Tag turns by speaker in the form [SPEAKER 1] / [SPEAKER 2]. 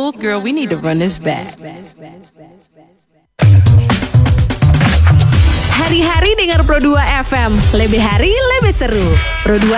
[SPEAKER 1] Girl, we need to run this back.
[SPEAKER 2] Hari-hari dengar Pro 2 FM. Lebih hari, lebih seru. Pro 2